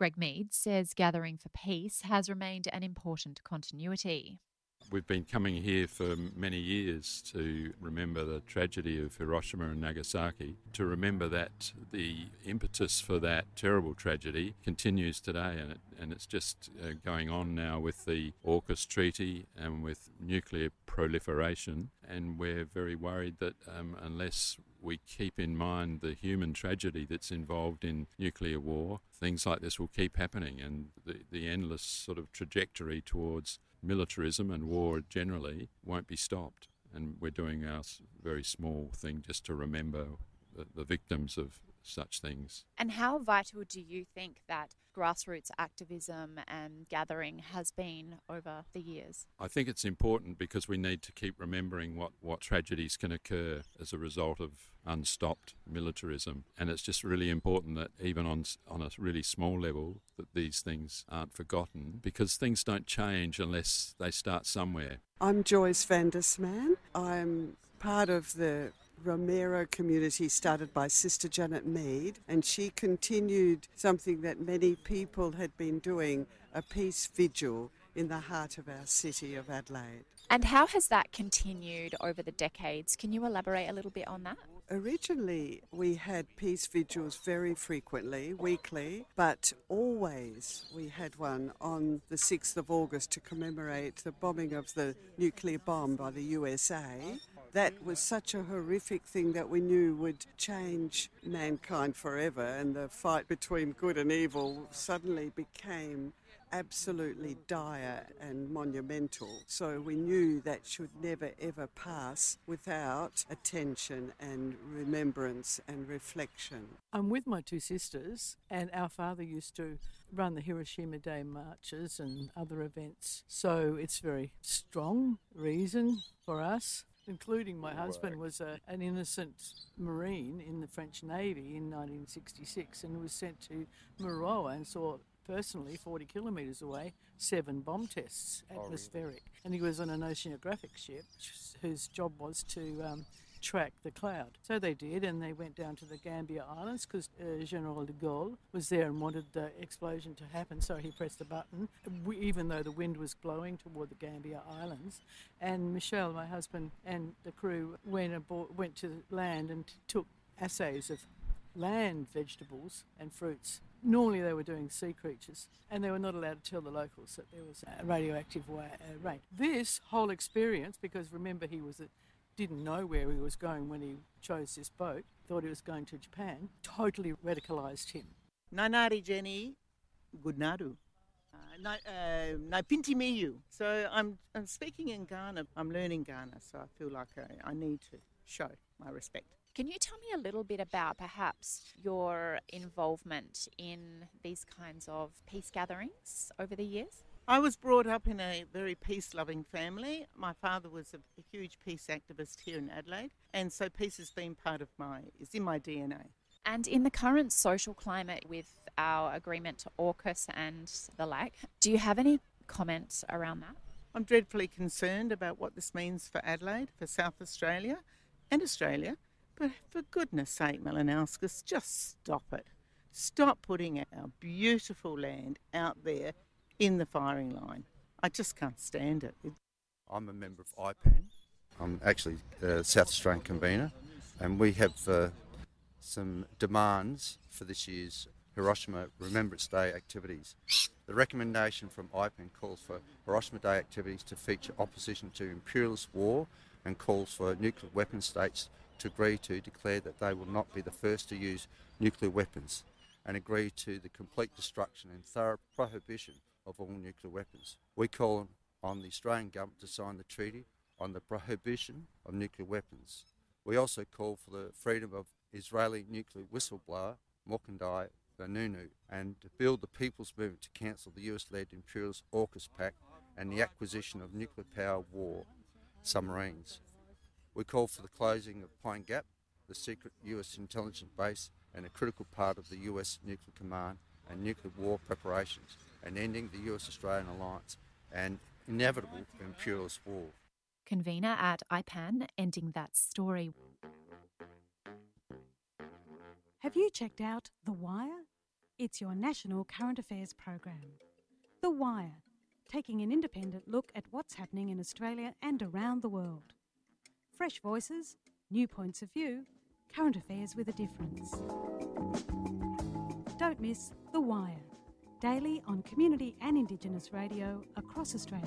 Greg Mead says gathering for peace has remained an important continuity. We've been coming here for many years to remember the tragedy of Hiroshima and Nagasaki, to remember that the impetus for that terrible tragedy continues today, and it's just going on now with the AUKUS treaty and with nuclear proliferation, and we're very worried that unless we keep in mind the human tragedy that's involved in nuclear war, things like this will keep happening, and the endless sort of trajectory towards militarism and war generally won't be stopped. And we're doing our very small thing just to remember the victims of such things. And how vital do you think that grassroots activism and gathering has been over the years? I think it's important because we need to keep remembering what tragedies can occur as a result of unstopped militarism. And it's just really important that even on a really small level that these things aren't forgotten, because things don't change unless they start somewhere. I'm Joyce van der Sman. I'm part of the Romero community started by Sister Janet Mead, and she continued something that many people had been doing, a peace vigil in the heart of our city of Adelaide. And how has that continued over the decades? Can you elaborate a little bit on that? Originally, we had peace vigils very frequently, weekly, but always we had one on the 6th of August to commemorate the bombing of the nuclear bomb by the USA. That was such a horrific thing that we knew would change mankind forever, and the fight between good and evil suddenly became absolutely dire and monumental. So we knew that should never ever pass without attention and remembrance and reflection. I'm with my two sisters, and our father used to run the Hiroshima Day marches and other events. So it's a very strong reason for us, including my husband was an innocent Marine in the French Navy in 1966 and was sent to Mururoa and saw personally 40 kilometres away 7 bomb tests, atmospheric. And he was on an oceanographic ship whose job was to track the cloud. So they did, and they went down to the Gambier Islands because General de Gaulle was there and wanted the explosion to happen, so he pressed the button, even though the wind was blowing toward the Gambier Islands. And Michelle, my husband, and the crew went to land and took assays of land vegetables and fruits. Normally they were doing sea creatures, and they were not allowed to tell the locals that there was a radioactive rain. This whole experience, because remember didn't know where he was going when he chose this boat, thought he was going to Japan, totally radicalised him. Nanari Jenny Gudnaru. Pinti Miyu. So I'm speaking in Ghana. I'm learning Ghana, so I feel like I need to show my respect. Can you tell me a little bit about perhaps your involvement in these kinds of peace gatherings over the years? I was brought up in a very peace-loving family. My father was a huge peace activist here in Adelaide, and so peace has been it's in my DNA. And in the current social climate with our agreement to AUKUS and the like, do you have any comments around that? I'm dreadfully concerned about what this means for Adelaide, for South Australia and Australia. But for goodness sake, Malinauskas, just stop it. Stop putting our beautiful land out there in the firing line. I just can't stand it. I'm a member of IPAN. I'm actually South Australian convener, and we have some demands for this year's Hiroshima Remembrance Day activities. The recommendation from IPAN calls for Hiroshima Day activities to feature opposition to imperialist war and calls for nuclear weapon states to agree to declare that they will not be the first to use nuclear weapons and agree to the complete destruction and thorough prohibition of all nuclear weapons. We call on the Australian government to sign the treaty on the prohibition of nuclear weapons. We also call for the freedom of Israeli nuclear whistleblower Mordechai Vanunu and to build the people's movement to cancel the US-led imperialist AUKUS pact and the acquisition of nuclear power war submarines. We call for the closing of Pine Gap, the secret US intelligence base and a critical part of the US nuclear command and nuclear war preparations, and ending the US-Australian alliance and inevitable imperialist war. Convener at IPAN, ending that story. Have you checked out The Wire? It's your national current affairs program. The Wire, taking an independent look at what's happening in Australia and around the world. Fresh voices, new points of view, current affairs with a difference. Don't miss The Wire, daily on community and Indigenous radio across Australia.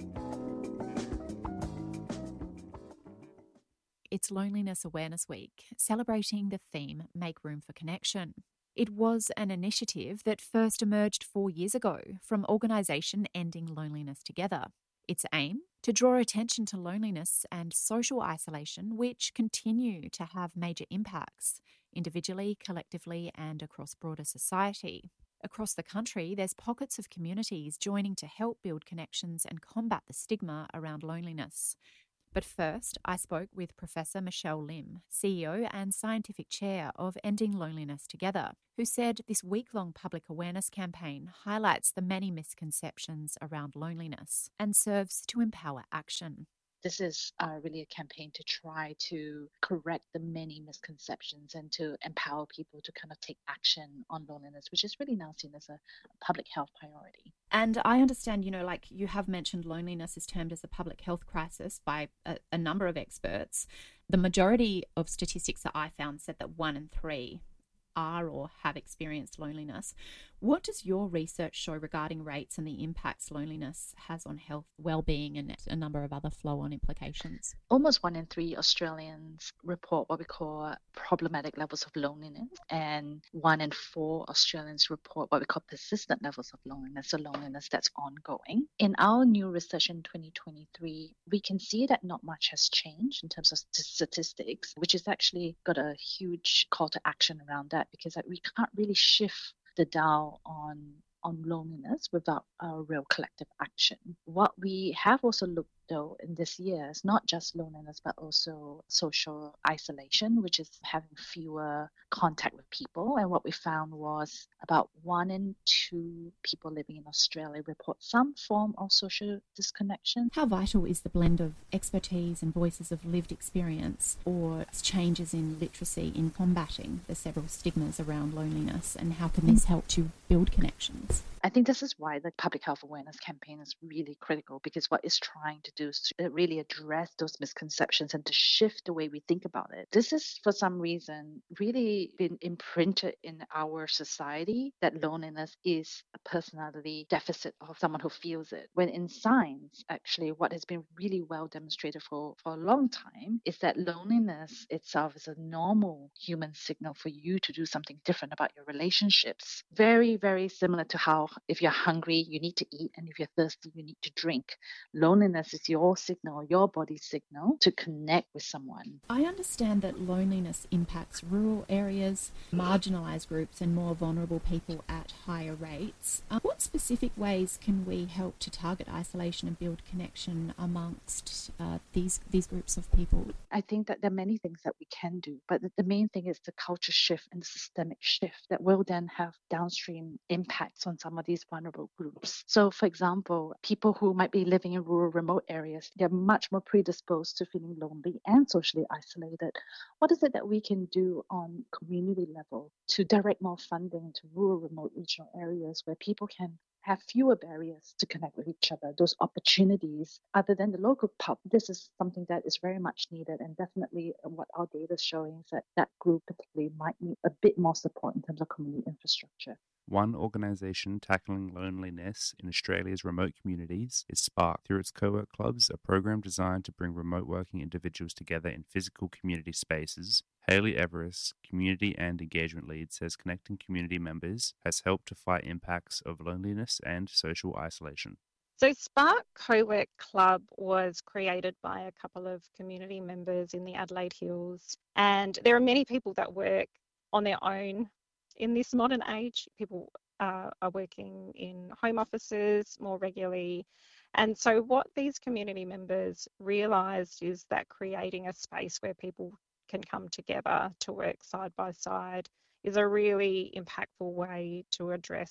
It's Loneliness Awareness Week, celebrating the theme Make Room for Connection. It was an initiative that first emerged 4 years ago from organisation Ending Loneliness Together. Its aim? To draw attention to loneliness and social isolation, which continue to have major impacts, individually, collectively, and across broader society. Across the country, there's pockets of communities joining to help build connections and combat the stigma around loneliness. But first, I spoke with Professor Michelle Lim, CEO and Scientific Chair of Ending Loneliness Together, who said this week-long public awareness campaign highlights the many misconceptions around loneliness and serves to empower action. This is really a campaign to try to correct the many misconceptions and to empower people to kind of take action on loneliness, which is really now seen as a public health priority. And I understand, like you have mentioned, loneliness is termed as a public health crisis by a number of experts. The majority of statistics that I found said that 1 in 3 are or have experienced loneliness. What does your research show regarding rates and the impacts loneliness has on health, well-being, and a number of other flow-on implications? Almost 1 in 3 Australians report what we call problematic levels of loneliness, and 1 in 4 Australians report what we call persistent levels of loneliness, so loneliness that's ongoing. In our new research in 2023, we can see that not much has changed in terms of statistics, which has actually got a huge call to action around that, because we can't really shift the dial on loneliness without a real collective action. What we have also looked though in this year is not just loneliness, but also social isolation, which is having fewer contact with people. And what we found was about 1 in 2 people living in Australia report some form of social disconnection. How vital is the blend of expertise and voices of lived experience, or changes in literacy in combating the several stigmas around loneliness, and how can this help to build connections? I think this is why the public health awareness campaign is really critical, because what it's trying to do is to really address those misconceptions and to shift the way we think about it. This is, for some reason, really been imprinted in our society that loneliness is a personality deficit of someone who feels it. When in science, actually, what has been really well demonstrated for a long time is that loneliness itself is a normal human signal for you to do something different about your relationships. Very, very similar to how if you're hungry, you need to eat, and if you're thirsty, you need to drink. Loneliness is your signal, your body's signal to connect with someone. I understand that loneliness impacts rural areas, marginalised groups, and more vulnerable people at higher rates. What specific ways can we help to target isolation and build connection amongst these groups of people? I think that there are many things that we can do, but the main thing is the culture shift and the systemic shift that will then have downstream impacts on some of these vulnerable groups. So, for example, people who might be living in rural, remote areas, they're much more predisposed to feeling lonely and socially isolated. What is it that we can do on community level to direct more funding to rural, remote, regional areas where people can have fewer barriers to connect with each other, those opportunities other than the local pub? This is something that is very much needed, and definitely what our data is showing is that that group particularly might need a bit more support in terms of community infrastructure. One organisation tackling loneliness in Australia's remote communities is Spark. Through its co-work clubs, a program designed to bring remote working individuals together in physical community spaces. Hayley Everest, Community and Engagement Lead, says connecting community members has helped to fight impacts of loneliness and social isolation. So Spark Co-work Club was created by a couple of community members in the Adelaide Hills, and there are many people that work on their own in this modern age. People are working in home offices more regularly. And so what these community members realised is that creating a space where people can come together to work side by side is a really impactful way to address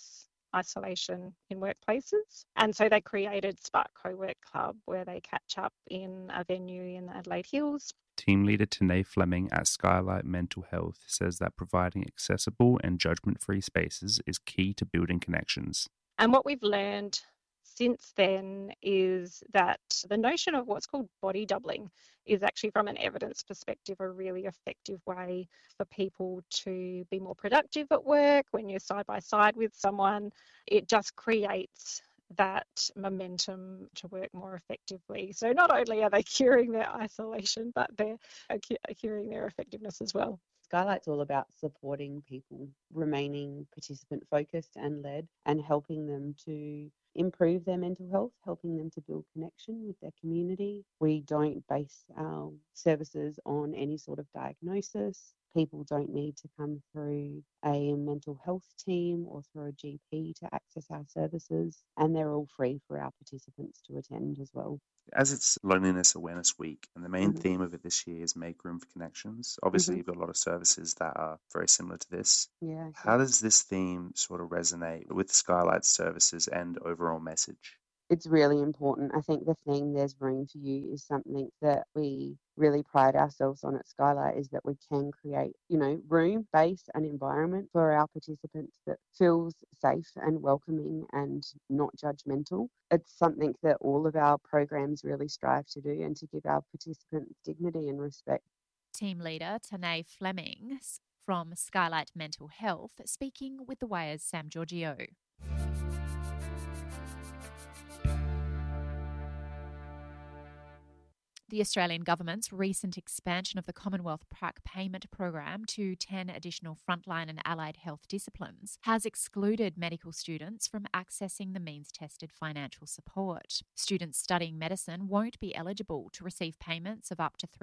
isolation in workplaces. And so they created Spark Co-work Club, where they catch up in a venue in the Adelaide Hills. Team leader Tanae Fleming at Skylight Mental Health says that providing accessible and judgment-free spaces is key to building connections. And what we've learned since then is that the notion of what's called body doubling is actually, from an evidence perspective, a really effective way for people to be more productive at work. When you're side by side with someone, it just creates that momentum to work more effectively. So not only are they curing their isolation, but they're curing their effectiveness as well. Skylight's all about supporting people remaining participant focused and led, and helping them to improve their mental health, helping them to build connection with their community. We don't base our services on any sort of diagnosis. People don't need to come through a mental health team or through a GP to access our services, and they're all free for our participants to attend as well. As it's Loneliness Awareness Week, and the main theme of it this year is Make Room for Connections. Obviously, you've got a lot of services that are very similar to this. Yeah. How does this theme sort of resonate with Skylight's services and overall message? It's really important. I think the thing, There's Room for You, is something that we really pride ourselves on at Skylight, is that we can create, room, space and environment for our participants that feels safe and welcoming and not judgmental. It's something that all of our programs really strive to do, and to give our participants dignity and respect. Team leader Tanae Fleming from Skylight Mental Health speaking with The Wire's Sam Giorgio. The Australian government's recent expansion of the Commonwealth Prac Payment Program to 10 additional frontline and allied health disciplines has excluded medical students from accessing the means-tested financial support. Students studying medicine won't be eligible to receive payments of up to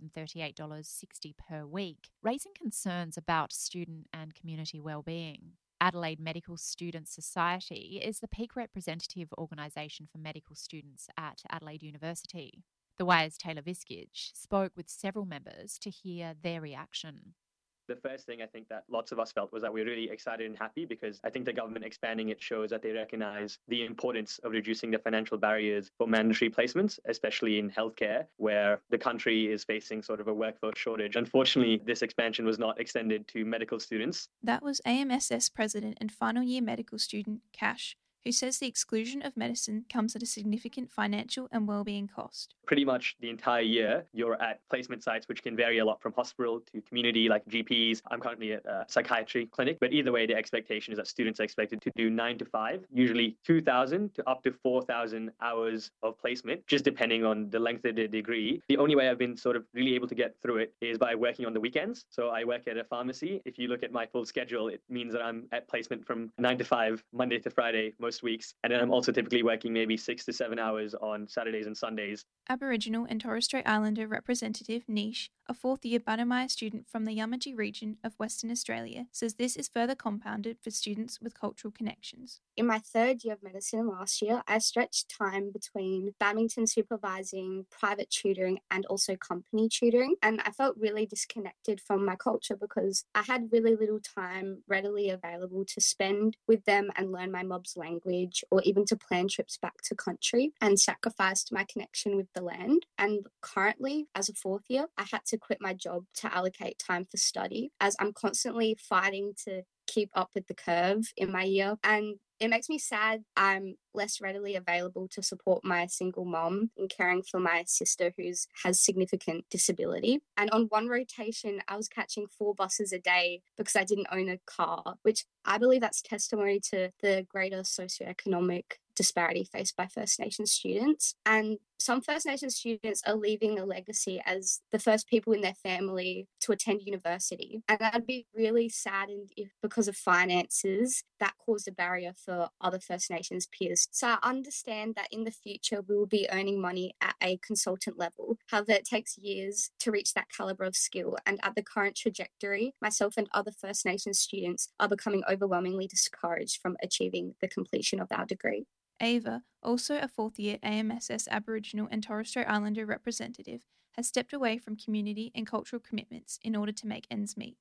$338.60 per week, raising concerns about student and community wellbeing. Adelaide Medical Students Society is the peak representative organisation for medical students at Adelaide University. The Wire's Taylor Viskage spoke with several members to hear their reaction. The first thing I think that lots of us felt was that we were really excited and happy, because I think the government expanding it shows that they recognise the importance of reducing the financial barriers for mandatory placements, especially in healthcare, where the country is facing sort of a workforce shortage. Unfortunately, this expansion was not extended to medical students. That was AMSS President and final year medical student Cash, who says the exclusion of medicine comes at a significant financial and wellbeing cost. Pretty much the entire year, you're at placement sites, which can vary a lot from hospital to community, like GPs. I'm currently at a psychiatry clinic, but either way, the expectation is that students are expected to do 9 to 5, usually 2,000 to up to 4,000 hours of placement, just depending on the length of the degree. The only way I've been sort of really able to get through it is by working on the weekends. So I work at a pharmacy. If you look at my full schedule, it means that I'm at placement from 9 to 5, Monday to Friday, most weeks. And then I'm also typically working maybe 6 to 7 hours on Saturdays and Sundays. Aboriginal and Torres Strait Islander representative Nish, a fourth-year Bannermeyer student from the Yamatji region of Western Australia, says this is further compounded for students with cultural connections. In my third year of medicine last year, I stretched time between badminton supervising, private tutoring, and also company tutoring. And I felt really disconnected from my culture because I had really little time readily available to spend with them and learn my mob's language, or even to plan trips back to country, and sacrificed my connection with the land. And currently, as a fourth year, I had to quit my job to allocate time for study, as I'm constantly fighting to keep up with the curve in my year. And it makes me sad I'm less readily available to support my single mom in caring for my sister who has significant disability. And on one rotation, I was catching 4 buses a day because I didn't own a car, which I believe that's testimony to the greater socioeconomic disparity faced by First Nations students. And some First Nations students are leaving a legacy as the first people in their family to attend university. And I'd be really saddened if, because of finances, that caused a barrier for other First Nations peers. So I understand that in the future we will be earning money at a consultant level. However, it takes years to reach that calibre of skill. And at the current trajectory, myself and other First Nations students are becoming overwhelmingly discouraged from achieving the completion of our degree. Ava, also a fourth-year AMSS Aboriginal and Torres Strait Islander representative, has stepped away from community and cultural commitments in order to make ends meet.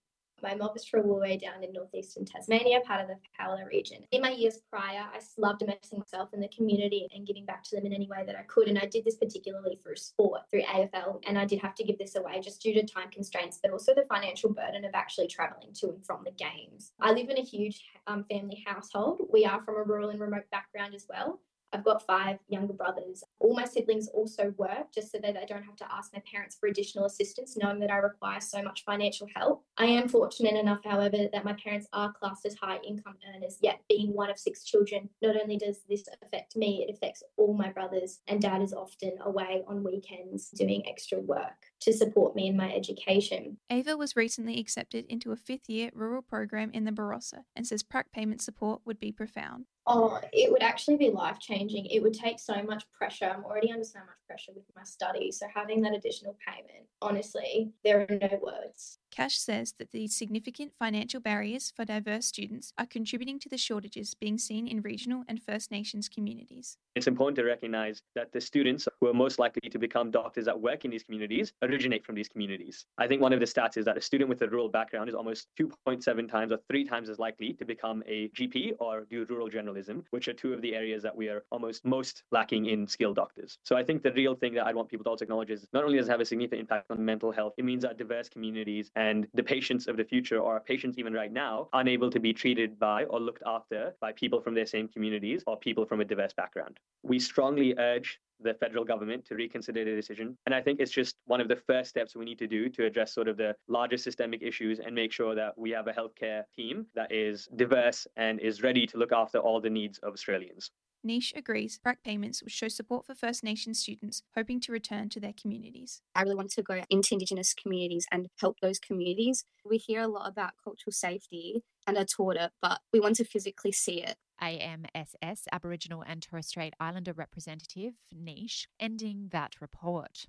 My mob is from Woolway down in northeastern Tasmania, part of the Howler region. In my years prior, I loved immersing myself in the community and giving back to them in any way that I could. And I did this particularly through sport, through AFL. And I did have to give this away just due to time constraints, but also the financial burden of actually travelling to and from the games. I live in a huge family household. We are from a rural and remote background as well. I've got 5 younger brothers. All my siblings also work just so that I don't have to ask my parents for additional assistance, knowing that I require so much financial help. I am fortunate enough, however, that my parents are classed as high income earners, yet being one of 6 children, not only does this affect me, it affects all my brothers, and Dad is often away on weekends doing extra work to support me in my education. Ava was recently accepted into a 5th-year rural program in the Barossa and says prac payment support would be profound. Oh, it would actually be life-changing. It would take so much pressure. I'm already under so much pressure with my studies. So having that additional payment, honestly, there are no words. Cash says that these significant financial barriers for diverse students are contributing to the shortages being seen in regional and First Nations communities. It's important to recognize that the students who are most likely to become doctors that work in these communities originate from these communities. I think one of the stats is that a student with a rural background is almost 2.7 times or 3 times as likely to become a GP or do rural journalism, which are 2 of the areas that we are almost most lacking in skilled doctors. So I think the real thing that I want people to also acknowledge is not only does it have a significant impact on mental health, it means that diverse communities and the patients of the future, or patients even right now, are unable to be treated by or looked after by people from their same communities or people from a diverse background. We strongly urge the federal government to reconsider the decision. And I think it's just one of the first steps we need to do to address sort of the larger systemic issues and make sure that we have a healthcare team that is diverse and is ready to look after all the needs of Australians. Nish agrees prac payments would show support for First Nations students hoping to return to their communities. I really want to go into Indigenous communities and help those communities. We hear a lot about cultural safety and are taught it, but we want to physically see it. AMSS, Aboriginal and Torres Strait Islander representative Nish, ending that report.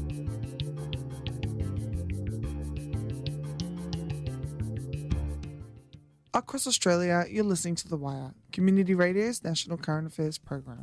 Across Australia, you're listening to The Wire, Community Radio's national current affairs program.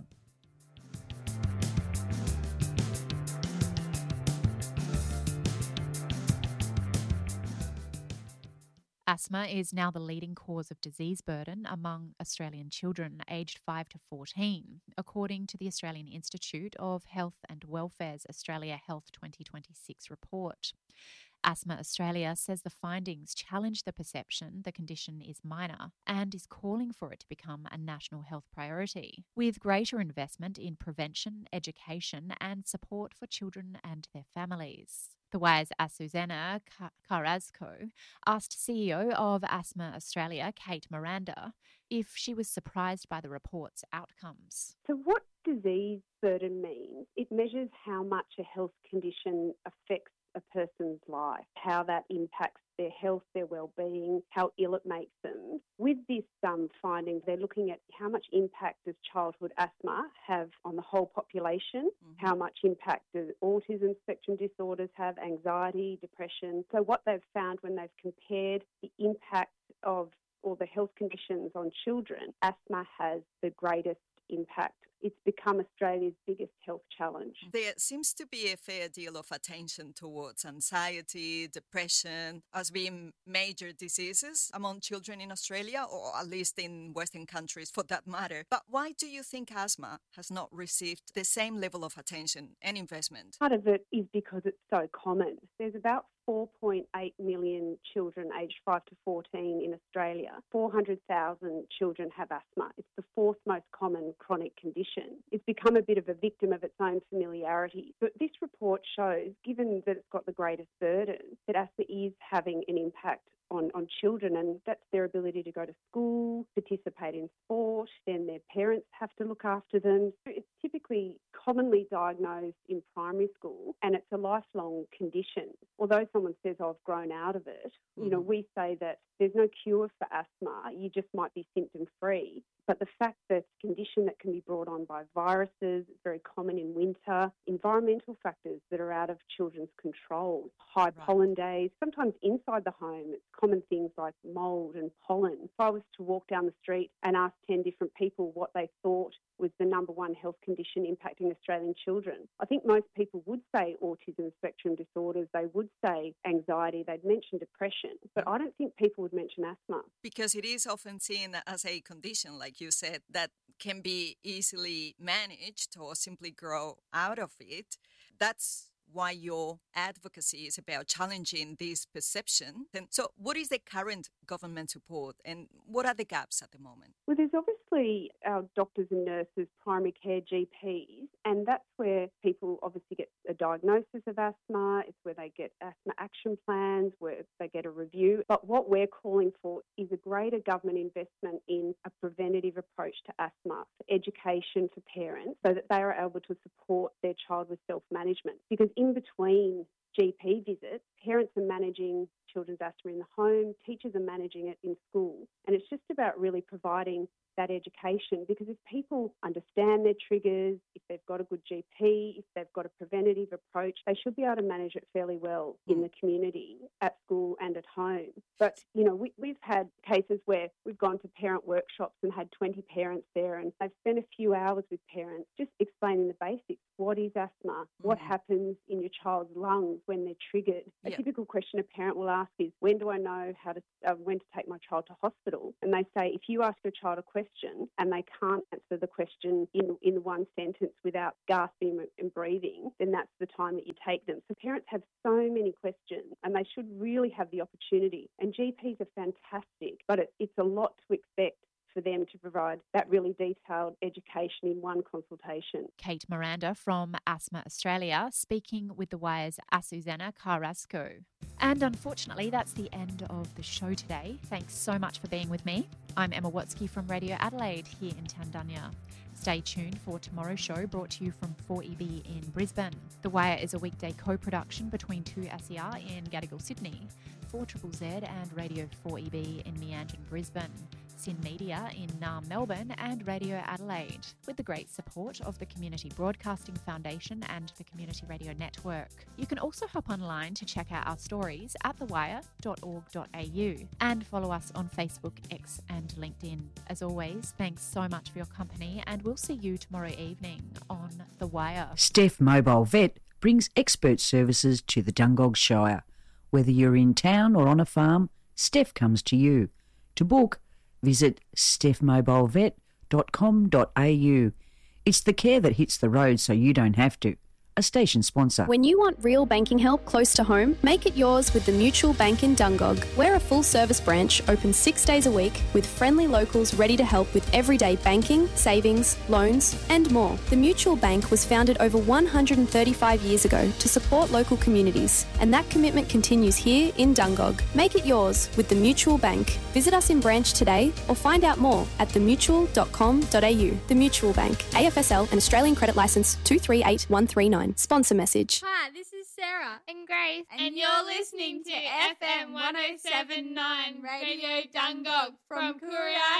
Asthma is now the leading cause of disease burden among Australian children aged 5 to 14, according to the Australian Institute of Health and Welfare's Australia Health 2026 report. Asthma Australia says the findings challenge the perception the condition is minor and is calling for it to become a national health priority, with greater investment in prevention, education and support for children and their families. The Wire's Asusana Carrasco asked CEO of Asthma Australia, Kate Miranda, if she was surprised by the report's outcomes. So what disease burden means, it measures how much a health condition affects a person's life, how that impacts their health, their well-being, how ill it makes them. With this finding, they're looking at how much impact does childhood asthma have on the whole population, how much impact do autism spectrum disorders have, anxiety, depression. So what they've found when they've compared the impact of all the health conditions on children, asthma has the greatest impact. It's become Australia's biggest health challenge. There seems to be a fair deal of attention towards anxiety, depression as being major diseases among children in Australia, or at least in Western countries for that matter. But why do you think asthma has not received the same level of attention and investment? Part of it is because it's so common. There's about 4.8 million children aged 5 to 14 in Australia. 400,000 children have asthma. It's the 4th most common chronic condition. It's become a bit of a victim of its own familiarity. But this report shows, given that it's got the greatest burden, that asthma is having an impact on children, and that's their ability to go to school, participate in sport, then their parents have to look after them. It's typically commonly diagnosed in primary school, and it's a lifelong condition. Although someone says, I've grown out of it, we say that there's no cure for asthma, you just might be symptom-free. But the fact that it's a condition that can be brought on by viruses, it's very common in winter, environmental factors that are out of children's control, high pollen days, sometimes inside the home, it's common things like mould and pollen. If I was to walk down the street and ask 10 different people what they thought was the number one health condition impacting Australian children, I think most people would say autism spectrum disorders, they would say anxiety, they'd mention depression, but I don't think people would mention asthma. Because it is often seen as a condition, like you said, that can be easily managed or simply grow out of it. That's why your advocacy is about challenging this perception. And so what is the current government support and what are the gaps at the moment? Well, there's obviously our doctors and nurses, primary care GPs, and that's where people obviously get a diagnosis of asthma. It's where they get asthma action plans, where they get a review. But what we're calling for is a greater government investment in a preventative approach to asthma, for education for parents, so that they are able to support their child with self-management. Because in between GP visits, parents are managing children's asthma in the home, teachers are managing it in school, and it's just about really providing that education, because if people understand their triggers, if they've got a good GP, if they've got a preventative approach, they should be able to manage it fairly well in the community, at school and at home. But, you know, we've had cases where we've gone to parent workshops and had 20 parents there, and they've spent a few hours with parents just explaining the basics. What is asthma? What happens in your child's lungs when they're triggered? A typical question a parent will ask is, when do I know when to take my child to hospital? And they say, if you ask your child a question and they can't answer the question in one sentence without gasping and breathing, then that's the time that you take them. So parents have so many questions and they should really have the opportunity. And GPs are fantastic, but it's a lot to expect for them to provide that really detailed education in one consultation. Kate Miranda from Asthma Australia speaking with The Wire's Azucena Carrasco. And unfortunately, that's the end of the show today. Thanks so much for being with me. I'm Emma Watsky from Radio Adelaide here in Tandanya. Stay tuned for tomorrow's show, brought to you from 4EB in Brisbane. The Wire is a weekday co-production between 2SER in Gadigal, Sydney, 4ZZZ and Radio 4EB in Meanjin, Brisbane, SYN Media in Naarm, Melbourne and Radio Adelaide, with the great support of the Community Broadcasting Foundation and the Community Radio Network. You can also hop online to check out our stories at thewire.org.au and follow us on Facebook, X and LinkedIn. As always, thanks so much for your company and we'll see you tomorrow evening on The Wire. Steph Mobile Vet brings expert services to the Dungog Shire. Whether you're in town or on a farm, Steph comes to you. To book, visit stephmobilevet.com.au. It's the care that hits the road so you don't have to. A station sponsor. When you want real banking help close to home, make it yours with the Mutual Bank in Dungog. We're a full-service branch open 6 days a week with friendly locals ready to help with everyday banking, savings, loans and more. The Mutual Bank was founded over 135 years ago to support local communities, and that commitment continues here in Dungog. Make it yours with the Mutual Bank. Visit us in branch today or find out more at themutual.com.au. The Mutual Bank, AFSL and Australian Credit Licence 238139. Sponsor message. Hi, this is Sarah and Grace, and you're listening to FM 107.9 Radio Dungog from Courier